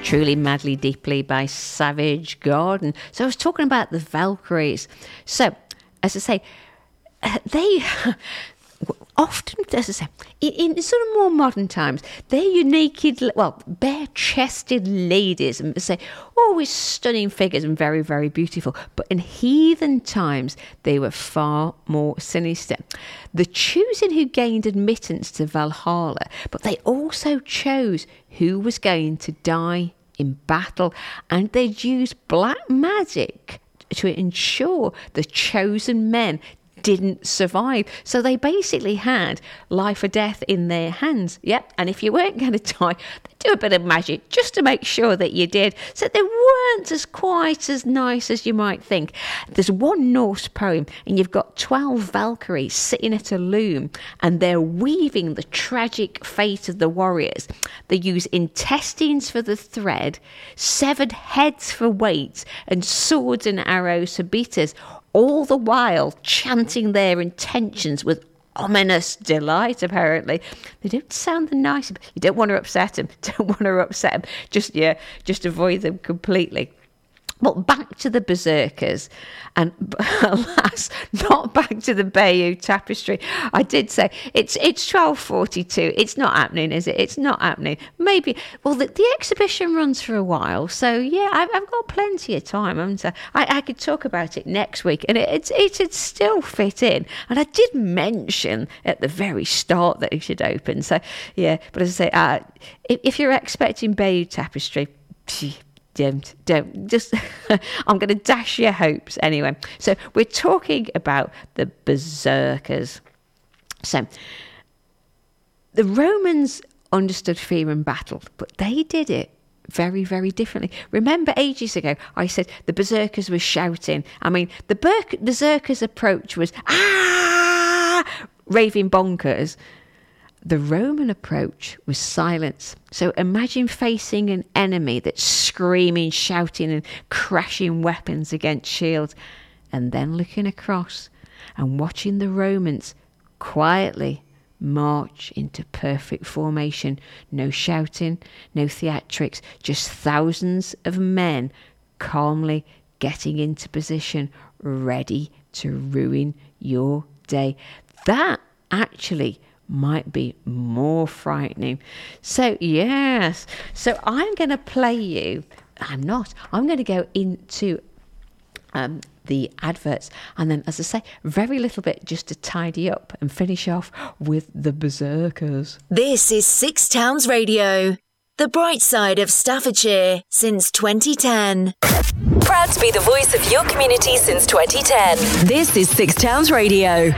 Truly, Madly, Deeply by Savage Garden. So I was talking about the Valkyries. So, as I say, they often, as I say, in sort of more modern times, they're bare-chested ladies, and say always stunning figures and very, very beautiful. But in heathen times, they were far more sinister. The choosing who gained admittance to Valhalla, but they also chose who was going to die in battle, and they'd use black magic to ensure the chosen men didn't survive. So they basically had life or death in their hands. Yep. And if you weren't going to die, they'd do a bit of magic just to make sure that you did. So they weren't quite as nice as you might think. There's one Norse poem, and you've got 12 Valkyries sitting at a loom, and they're weaving the tragic fate of the warriors. They use intestines for the thread, severed heads for weights, and swords and arrows for beaters, all the while chanting their intentions with ominous delight, apparently. They don't sound the nicest. You don't want to upset them. Just avoid them completely. But back to the berserkers, and alas, not back to the Bayeux Tapestry. I did say it's 12:42. It's not happening, is it? It's not happening. Maybe. Well, the exhibition runs for a while, so yeah, I've got plenty of time. Haven't I could talk about it next week, and it'd still fit in. And I did mention at the very start that it should open. So yeah, but as I say, if you're expecting Bayeux Tapestry, Don't. Just, I'm going to dash your hopes anyway. So we're talking about the berserkers. So the Romans understood fear in battle, but they did it very, very differently. Remember ages ago, I said the berserkers were shouting. I mean, the berserkers' approach was, raving bonkers. The Roman approach was silence. So imagine facing an enemy that's screaming, shouting and crashing weapons against shields, and then looking across and watching the Romans quietly march into perfect formation. No shouting, no theatrics, just thousands of men calmly getting into position, ready to ruin your day. That actually might be more frightening. So yes, so I'm going to play you. I'm going to go into the adverts, and then, as I say, very little bit just to tidy up and finish off with the berserkers. This is Six Towns Radio, the bright side of Staffordshire since 2010. Proud to be the voice of your community since 2010. This is Six Towns Radio.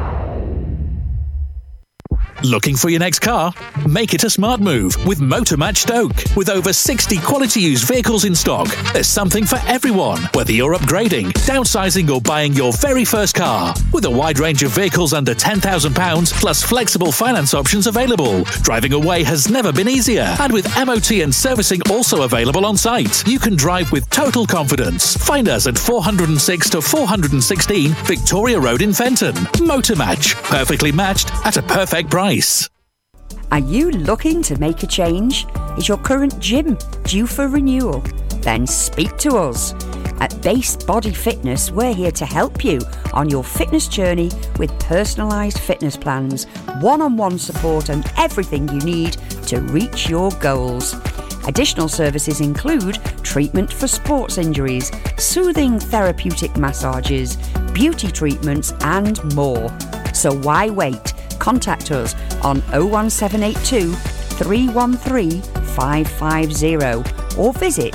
Looking for your next car? Make it a smart move with Motormatch Stoke. With over 60 quality used vehicles in stock, there's something for everyone, whether you're upgrading, downsizing or buying your very first car. With a wide range of vehicles under £10,000 plus flexible finance options available, driving away has never been easier. And with MOT and servicing also available on site, you can drive with total confidence. Find us at 406 to 416 Victoria Road in Fenton. Motormatch, perfectly matched at a perfect price. Are you looking to make a change? Is your current gym due for renewal? Then speak to us. At Base Body Fitness, we're here to help you on your fitness journey with personalised fitness plans, one-on-one support and everything you need to reach your goals. Additional services include treatment for sports injuries, soothing therapeutic massages, beauty treatments and more. So why wait? Contact us on 01782 313 550 or visit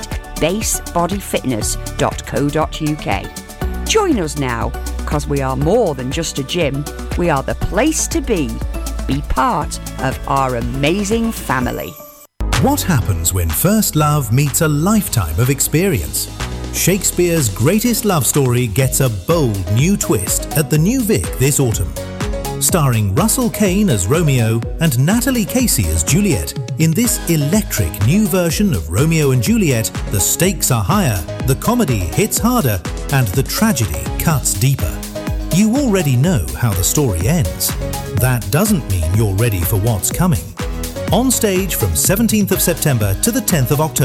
basebodyfitness.co.uk. Join us now, because we are more than just a gym. We are the place to be. Be part of our amazing family. What happens when first love meets a lifetime of experience? Shakespeare's greatest love story gets a bold new twist at the New Vic this autumn. Starring Russell Kane as Romeo and Natalie Casey as Juliet. In this electric new version of Romeo and Juliet, the stakes are higher, the comedy hits harder, and the tragedy cuts deeper. You already know how the story ends. That doesn't mean you're ready for what's coming. On stage from 17th of September to the 10th of October.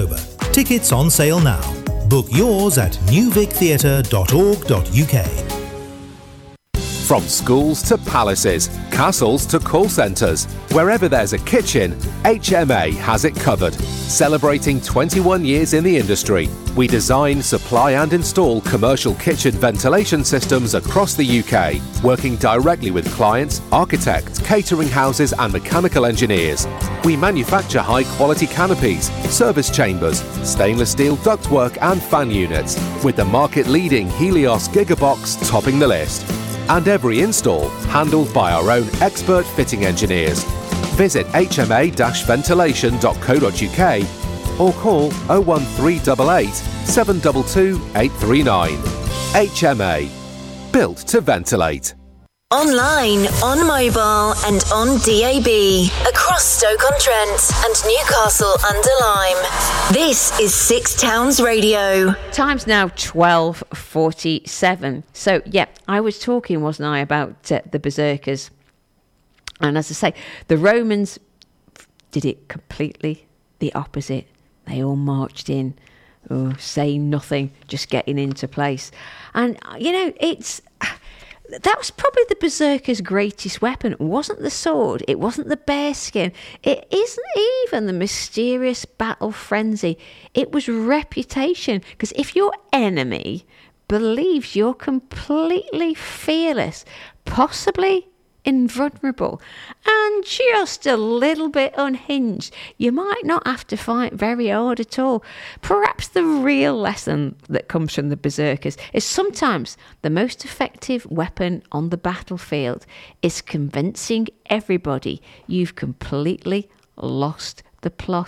Tickets on sale now. Book yours at newvictheatre.org.uk. From schools to palaces, castles to call centres, wherever there's a kitchen, HMA has it covered. Celebrating 21 years in the industry, we design, supply and install commercial kitchen ventilation systems across the UK, working directly with clients, architects, catering houses and mechanical engineers. We manufacture high-quality canopies, service chambers, stainless steel ductwork and fan units, with the market-leading Helios Gigabox topping the list. And every install handled by our own expert fitting engineers. Visit hma-ventilation.co.uk or call 01388 722 839. HMA. Built to ventilate. Online, on mobile and on DAB. Across Stoke-on-Trent and Newcastle-under-Lyme. This is Six Towns Radio. Time's now 12:47. So, yeah, I was talking, wasn't I, about the Berserkers. And as I say, the Romans did it completely the opposite. They all marched in, saying nothing, just getting into place. And, you know, that was probably the Berserker's greatest weapon. It wasn't the sword. It wasn't the bearskin. It isn't even the mysterious battle frenzy. It was reputation. Because if your enemy believes you're completely fearless, possibly invulnerable, and just a little bit unhinged, you might not have to fight very hard at all. Perhaps the real lesson that comes from the Berserkers is sometimes the most effective weapon on the battlefield is convincing everybody you've completely lost the plot.